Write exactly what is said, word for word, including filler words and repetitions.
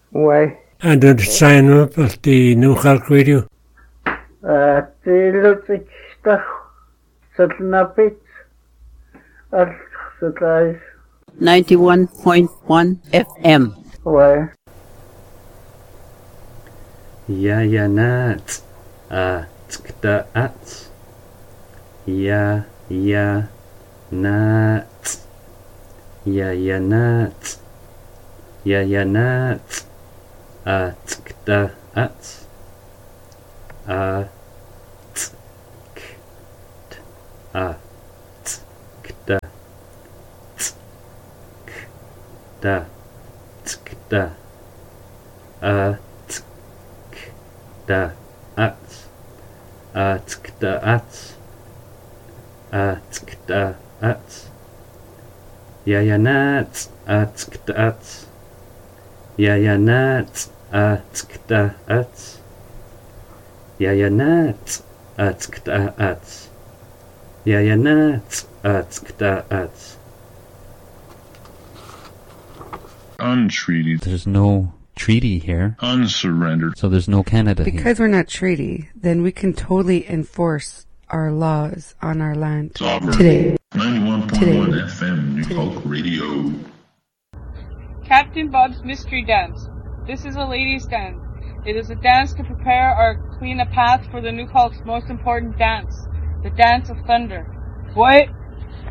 Why? And did sign up at the New Cork Radio? Uh, the Ludwig stuff, something a bit, at the guys. ninety-one point one F M. Why? Ya ya nat, uh, tkda at. Ya ya nat, ya ya nat, ya ya nat, uh, tkda at. Uh, tk, t, uh, tkda, tkda, tkda, uh, da at uh tkda at uh tkda at ya ya nat uh tkda at ya ya nat uh tkda at ya ya nat uh tkda at ya ya nat uh tkda at. Untreaty. There's no treaty here. Unsurrendered. So there's no Canada Because here. we're not treaty, then we can totally enforce our laws on our land Sovereign. today. ninety-one point one F M, New Cork Radio. Captain Bob's Mystery Dance. This is a ladies' dance. It is a dance to prepare or clean a path for the New Cork's most important dance, the Dance of Thunder. What?